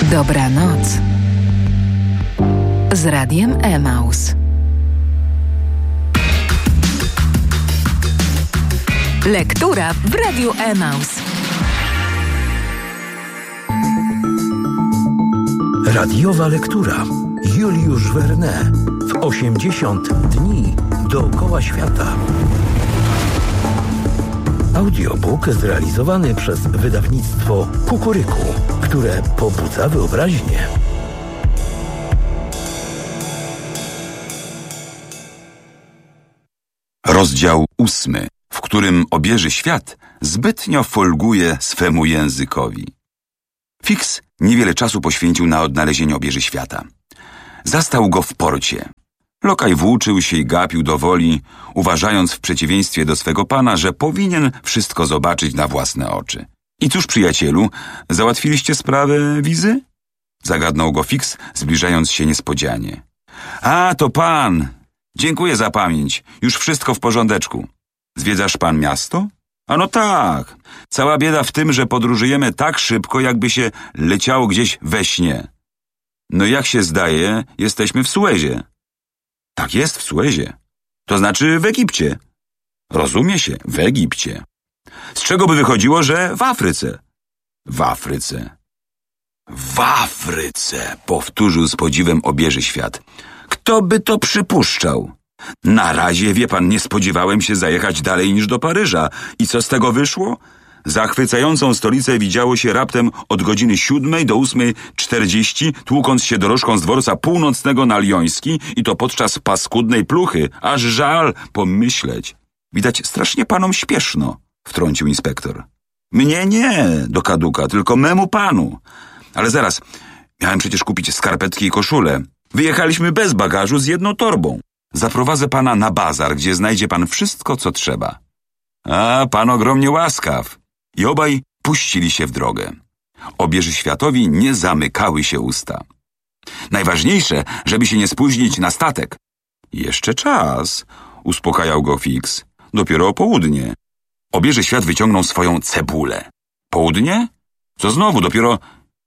Dobranoc z Radiem Emaus. Lektura w Radiu Emaus. Radiowa lektura. Juliusz Verne w 80 dni dookoła świata. Audiobook zrealizowany przez wydawnictwo Kukuryku, które pobudza wyobraźnię. Rozdział 8, w którym obieży świat zbytnio folguje swemu językowi. Fix niewiele czasu poświęcił na odnalezienie obieży świata. Zastał go w porcie. Lokaj włóczył się i gapił do woli, uważając w przeciwieństwie do swego pana, że powinien wszystko zobaczyć na własne oczy. I cóż, przyjacielu, załatwiliście sprawę wizy? Zagadnął go Fix, zbliżając się niespodzianie. A, to pan! Dziękuję za pamięć. Już wszystko w porządeczku. Zwiedzasz pan miasto? Ano tak. Cała bieda w tym, że podróżujemy tak szybko, jakby się leciało gdzieś we śnie. No jak się zdaje, jesteśmy w Suezie. Tak jest, w Suezie. To znaczy w Egipcie. Rozumie się, w Egipcie. Z czego by wychodziło, że w Afryce? W Afryce. W Afryce, powtórzył z podziwem obieży świat. Kto by to przypuszczał? Na razie, wie pan, nie spodziewałem się zajechać dalej niż do Paryża. I co z tego wyszło? Zachwycającą stolicę widziało się raptem od godziny 7 do 8:40, tłukąc się dorożką z dworca północnego na Lyoński i to podczas paskudnej pluchy. Aż żal pomyśleć. Widać, strasznie panom śpieszno, wtrącił inspektor. Mnie nie, do kaduka, tylko memu panu. Ale zaraz, miałem przecież kupić skarpetki i koszulę. Wyjechaliśmy bez bagażu z jedną torbą. Zaprowadzę pana na bazar, gdzie znajdzie pan wszystko, co trzeba. A, pan ogromnie łaskaw. I obaj puścili się w drogę. Obieży światowi nie zamykały się usta. Najważniejsze, żeby się nie spóźnić na statek. Jeszcze czas, uspokajał go Fix. Dopiero południe. Obieży świat wyciągnął swoją cebulę. Południe? Co znowu, dopiero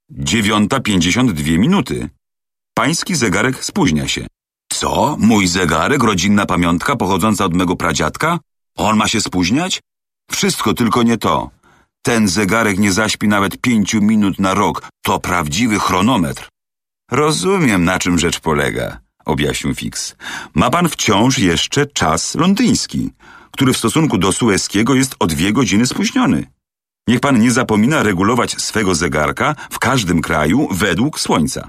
9:52. Pański zegarek spóźnia się. Co? Mój zegarek, rodzinna pamiątka pochodząca od mego pradziadka? On ma się spóźniać? Wszystko, tylko nie to. Ten zegarek nie zaśpi nawet 5 minut na rok. To prawdziwy chronometr. Rozumiem, na czym rzecz polega, objaśnił Fix. Ma pan wciąż jeszcze czas londyński, który w stosunku do sueskiego jest o 2 godziny spóźniony. Niech pan nie zapomina regulować swego zegarka w każdym kraju według słońca.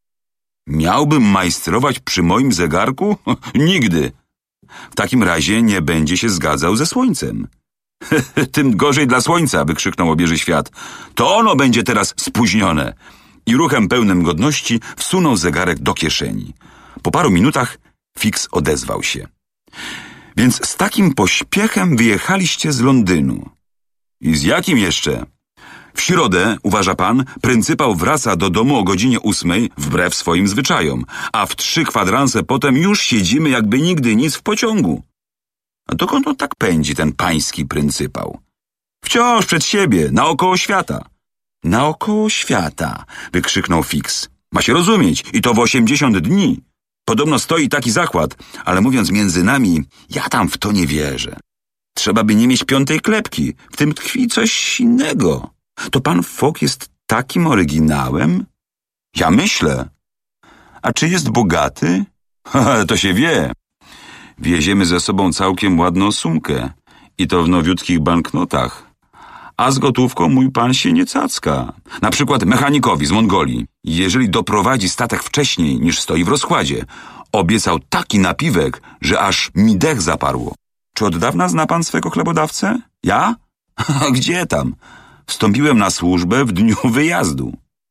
Miałbym majstrować przy moim zegarku? Nigdy. W takim razie nie będzie się zgadzał ze słońcem. Tym gorzej dla słońca, wykrzyknął obieży świat. To ono będzie teraz spóźnione. I ruchem pełnym godności wsunął zegarek do kieszeni. Po paru minutach Fix odezwał się. Więc z takim pośpiechem wyjechaliście z Londynu. I z jakim jeszcze? W środę, uważa pan, pryncypał wraca do domu o godzinie 8 wbrew swoim zwyczajom, a w 3 kwadranse potem już siedzimy jakby nigdy nic w pociągu. A dokąd on tak pędzi, ten pański pryncypał? Wciąż przed siebie, naokoło świata. Naokoło świata, wykrzyknął Fix. Ma się rozumieć, i to w 80 dni. Podobno stoi taki zakład, ale mówiąc między nami, ja tam w to nie wierzę. Trzeba by nie mieć 5. klepki, w tym tkwi coś innego. To pan Fogg jest takim oryginałem? Ja myślę. A czy jest bogaty? To się wie. Wieziemy ze sobą całkiem ładną sumkę i to w nowiutkich banknotach. A z gotówką mój pan się nie cacka. Na przykład mechanikowi z Mongolii, jeżeli doprowadzi statek wcześniej niż stoi w rozkładzie, obiecał taki napiwek, że aż mi dech zaparło. Czy od dawna zna pan swego chlebodawcę? Ja? Gdzie tam? Wstąpiłem na służbę w dniu wyjazdu.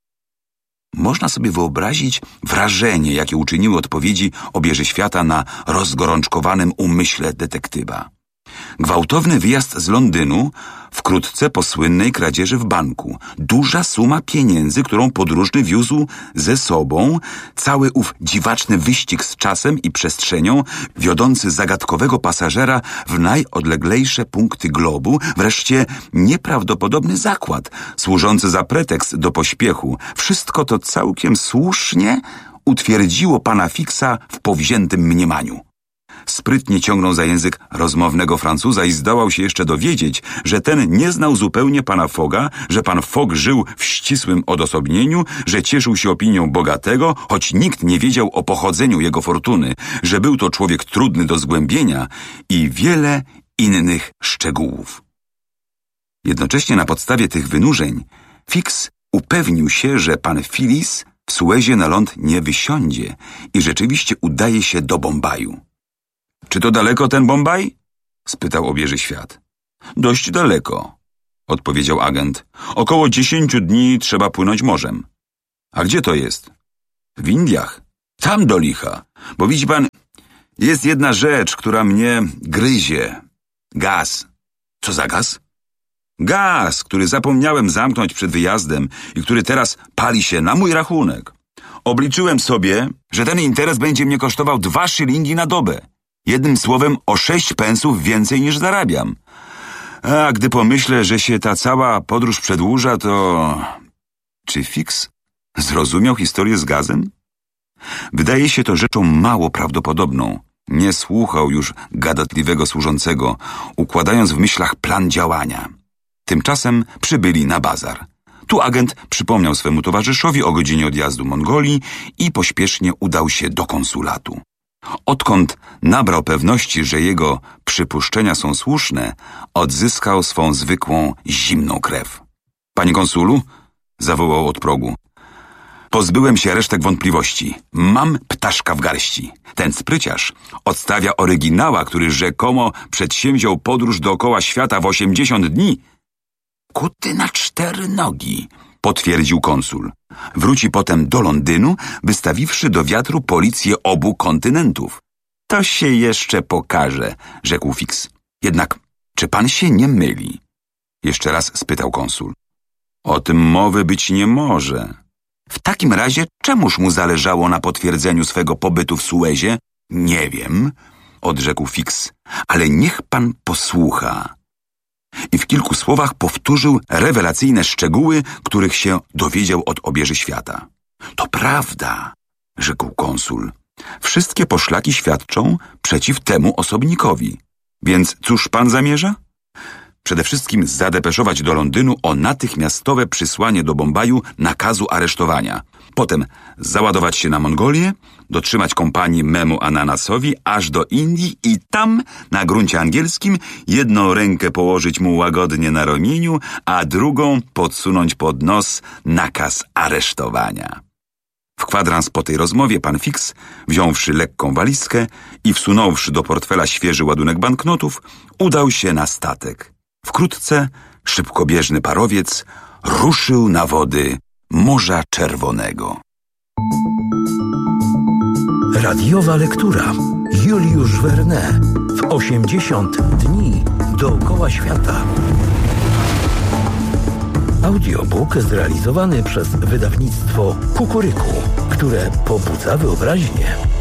Można sobie wyobrazić wrażenie, jakie uczyniły odpowiedzi obieży świata na rozgorączkowanym umyśle detektywa. Gwałtowny wyjazd z Londynu wkrótce po słynnej kradzieży w banku. Duża suma pieniędzy, którą podróżny wiózł ze sobą. Cały ów dziwaczny wyścig z czasem i przestrzenią, wiodący zagadkowego pasażera w najodleglejsze punkty globu. Wreszcie nieprawdopodobny zakład, służący za pretekst do pośpiechu. Wszystko to całkiem słusznie utwierdziło pana Fixa w powziętym mniemaniu. Sprytnie ciągnął za język rozmownego Francuza i zdołał się jeszcze dowiedzieć, że ten nie znał zupełnie pana Fogga, że pan Fogg żył w ścisłym odosobnieniu, że cieszył się opinią bogatego, choć nikt nie wiedział o pochodzeniu jego fortuny, że był to człowiek trudny do zgłębienia i wiele innych szczegółów. Jednocześnie na podstawie tych wynurzeń Fix upewnił się, że pan Phyllis w Suezie na ląd nie wysiądzie i rzeczywiście udaje się do Bombaju. Czy to daleko ten Bombaj? Spytał obieży świat. Dość daleko, odpowiedział agent. Około 10 dni trzeba płynąć morzem. A gdzie to jest? W Indiach. Tam do licha. Bo widzi pan, jest jedna rzecz, która mnie gryzie. Gaz. Co za gaz? Gaz, który zapomniałem zamknąć przed wyjazdem i który teraz pali się na mój rachunek. Obliczyłem sobie, że ten interes będzie mnie kosztował 2 szylingi na dobę. Jednym słowem o 6 pensów więcej niż zarabiam. A gdy pomyślę, że się ta cała podróż przedłuża, to... Czy Fix zrozumiał historię z gazem? Wydaje się to rzeczą mało prawdopodobną. Nie słuchał już gadatliwego służącego, układając w myślach plan działania. Tymczasem przybyli na bazar. Tu agent przypomniał swemu towarzyszowi o godzinie odjazdu Mongolii i pośpiesznie udał się do konsulatu. Odkąd nabrał pewności, że jego przypuszczenia są słuszne, odzyskał swą zwykłą, zimną krew. Panie konsulu, zawołał od progu, pozbyłem się resztek wątpliwości. Mam ptaszka w garści. Ten spryciarz odstawia oryginała, który rzekomo przedsięwziął podróż dookoła świata w 80 dni. Kuty na 4 nogi, potwierdził konsul. Wróci potem do Londynu, wystawiwszy do wiatru policję obu kontynentów. To się jeszcze pokaże, rzekł Fix. Jednak, czy pan się nie myli? Jeszcze raz spytał konsul. O tym mowy być nie może. W takim razie czemuż mu zależało na potwierdzeniu swego pobytu w Suezie? Nie wiem, odrzekł Fix, ale niech pan posłucha. I w kilku słowach powtórzył rewelacyjne szczegóły, których się dowiedział od obieży świata. To prawda, rzekł konsul. Wszystkie poszlaki świadczą przeciw temu osobnikowi. Więc cóż pan zamierza? Przede wszystkim zadepeszować do Londynu o natychmiastowe przysłanie do Bombaju nakazu aresztowania. Potem załadować się na Mongolię, dotrzymać kompanii memu Ananasowi aż do Indii i tam, na gruncie angielskim, jedną rękę położyć mu łagodnie na ramieniu, a drugą podsunąć pod nos nakaz aresztowania. W kwadrans po tej rozmowie pan Fix, wziąwszy lekką walizkę i wsunąwszy do portfela świeży ładunek banknotów, udał się na statek. Wkrótce szybkobieżny parowiec ruszył na wody Morza Czerwonego. Radiowa lektura. Juliusz Verne w 80 dni dookoła świata. Audiobook zrealizowany przez wydawnictwo Kukuryku, które pobudza wyobraźnię.